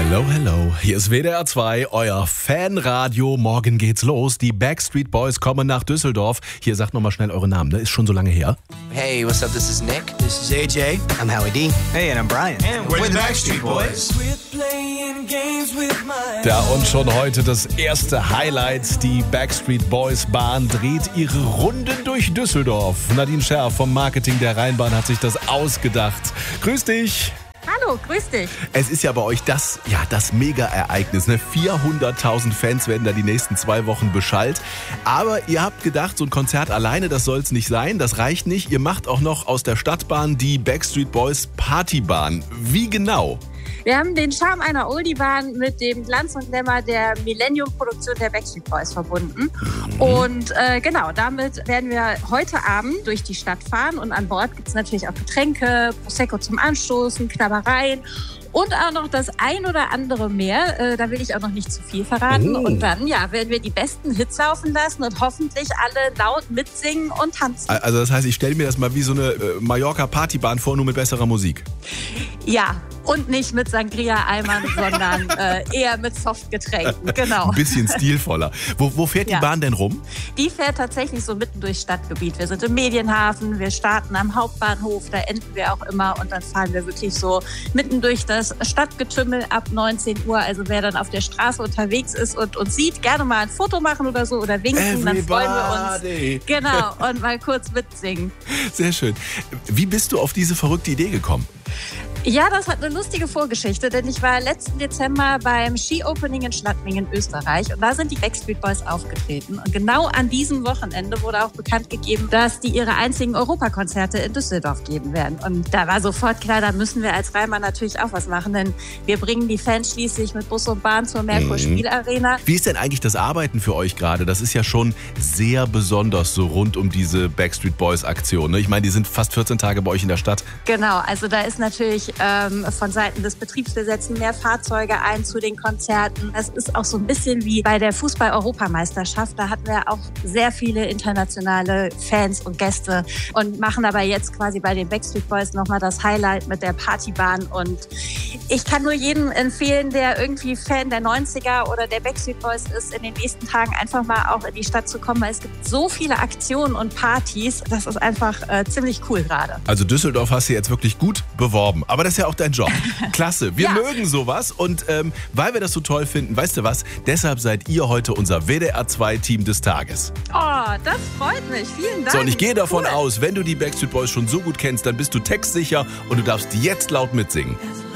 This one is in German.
Hello, hello. Hier ist WDR 2, euer Fanradio. Morgen geht's los. Die Backstreet Boys kommen nach Düsseldorf. Hier, sagt nochmal schnell eure Namen, ne? Ist schon so lange her. Hey, what's up? This is Nick. This is AJ. I'm Howie D. Hey, and I'm Brian. And we're the Backstreet Boys. Ja, und schon heute das erste Highlight. Die Backstreet Boys Bahn dreht ihre Runden durch Düsseldorf. Nadine Scherf vom Marketing der Rheinbahn hat sich das ausgedacht. Grüß dich. Hallo, grüß dich. Es ist ja bei euch das Mega-Ereignis. Ne? 400.000 Fans werden da die nächsten 2 Wochen beschallt. Aber ihr habt gedacht, so ein Konzert alleine, das soll es nicht sein. Das reicht nicht. Ihr macht auch noch aus der Stadtbahn die Backstreet Boys Partybahn. Wie genau? Wir haben den Charme einer Oldie-Bahn mit dem Glanz und Glamour der Millennium-Produktion der Backstreet Boys verbunden. Und genau, damit werden wir heute Abend durch die Stadt fahren. Und an Bord gibt es natürlich auch Getränke, Prosecco zum Anstoßen, Knabbereien und auch noch das ein oder andere mehr. Da will ich auch noch nicht zu viel verraten. Und dann werden wir die besten Hits laufen lassen und hoffentlich alle laut mitsingen und tanzen. Also das heißt, ich stelle mir das mal wie so eine Mallorca-Partybahn vor, nur mit besserer Musik. Ja, und nicht mit Sangria-Eimern, sondern eher mit Softgetränken, genau. Ein bisschen stilvoller. Wo fährt die Bahn denn rum? Die fährt tatsächlich so mitten durchs Stadtgebiet. Wir sind im Medienhafen, wir starten am Hauptbahnhof, da enden wir auch immer und dann fahren wir wirklich so mitten durch das Stadtgetümmel ab 19 Uhr. Also wer dann auf der Straße unterwegs ist und uns sieht, gerne mal ein Foto machen oder so oder winken, dann freuen wir uns. Genau, und mal kurz mitsingen. Sehr schön. Wie bist du auf diese verrückte Idee gekommen? Ja, das hat eine lustige Vorgeschichte, denn ich war letzten Dezember beim Ski-Opening in Schladming in Österreich und da sind die Backstreet Boys aufgetreten. Und genau an diesem Wochenende wurde auch bekannt gegeben, dass die ihre einzigen Europakonzerte in Düsseldorf geben werden. Und da war sofort klar, da müssen wir als Rheinbahn natürlich auch was machen, denn wir bringen die Fans schließlich mit Bus und Bahn zur Merkur-Spielarena. Wie ist denn eigentlich das Arbeiten für euch gerade? Das ist ja schon sehr besonders so rund um diese Backstreet Boys Aktion. Ne? Ich meine, die sind fast 14 Tage bei euch in der Stadt. Genau, also da ist natürlich von Seiten des Betriebs, wir setzen mehr Fahrzeuge ein zu den Konzerten. Es ist auch so ein bisschen wie bei der Fußball-Europameisterschaft. Da hatten wir auch sehr viele internationale Fans und Gäste und machen aber jetzt quasi bei den Backstreet Boys nochmal das Highlight mit der Partybahn. Und ich kann nur jedem empfehlen, der irgendwie Fan der 90er oder der Backstreet Boys ist, in den nächsten Tagen einfach mal auch in die Stadt zu kommen, weil es gibt so viele Aktionen und Partys. Das ist einfach ziemlich cool gerade. Also Düsseldorf hast du jetzt wirklich gut beworben. Aber das ist ja auch dein Job. Klasse. Wir mögen sowas. Und weil wir das so toll finden, weißt du was? Deshalb seid ihr heute unser WDR 2 Team des Tages. Oh, das freut mich. Vielen Dank. So, und ich gehe davon aus, wenn du die Backstreet Boys schon so gut kennst, dann bist du textsicher und du darfst jetzt laut mitsingen.